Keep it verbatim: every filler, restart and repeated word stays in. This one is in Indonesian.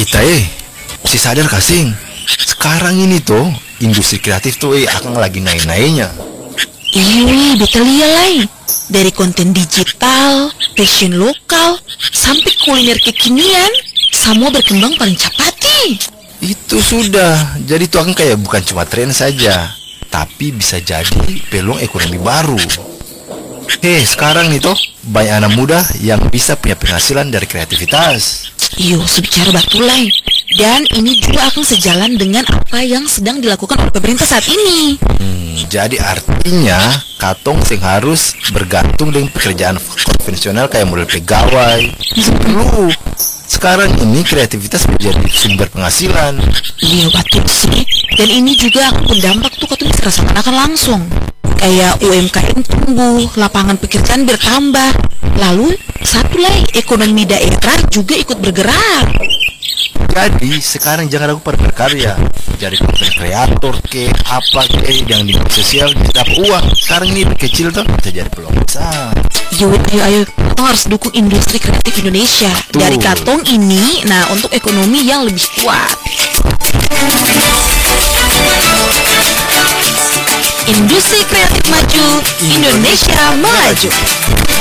Kita eh, si sadar kasing. Sekarang ini tuh industri kreatif tuh eh akan lagi naik-naiknya. Iya, betul ya Lai. Dari konten digital, fashion lokal, sampai kuliner kekinian, semua berkembang paling cepat nih. Itu sudah. Jadi itu akan kayak bukan cuma tren saja, tapi bisa jadi peluang ekonomi baru. Hei, sekarang nih toh banyak anak muda yang bisa punya penghasilan dari kreativitas. Iyo, sebicara betul Lai. Dan ini juga akan sejalan dengan apa yang sedang dilakukan oleh pemerintah saat ini. Hmm, jadi artinya katong sing harus bergantung dengan pekerjaan konvensional kayak model pegawai. Perlu. Sekarang ini kreativitas menjadi sumber penghasilan. Iya betul sih. Dan ini juga akan berdampak tuh katanya dirasakan akan langsung. Kayak U M K M tumbuh, lapangan pekerjaan bertambah. Lalu satu lagi ekonomi daerah juga ikut bergerak. Jadi sekarang jangan ragu pada berkarya. Jadi konten kreator ke apa ke yang di media sosial bisa dapat uang. Sekarang ini kecil tuh bisa jadi peluang besar. Yo, ayo, ayo, katong harus dukung industri kreatif Indonesia. Betul. Dari katong ini, nah untuk ekonomi yang lebih kuat. Industri kreatif maju, Indonesia maju.